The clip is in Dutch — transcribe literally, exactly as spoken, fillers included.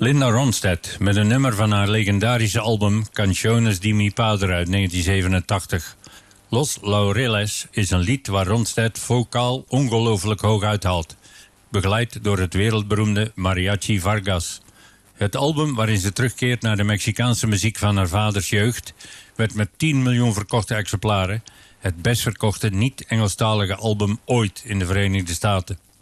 Linda Ronstadt met een nummer van haar legendarische album Canciones de mi Padre uit negentien zevenentachtig. Los Laureles is een lied waar Ronstadt vocaal ongelooflijk hoog uithaalt, begeleid door het wereldberoemde Mariachi Vargas. Het album waarin ze terugkeert naar de Mexicaanse muziek van haar vaders jeugd werd met tien miljoen verkochte exemplaren het best verkochte niet-Engelstalige album ooit in de Verenigde Staten.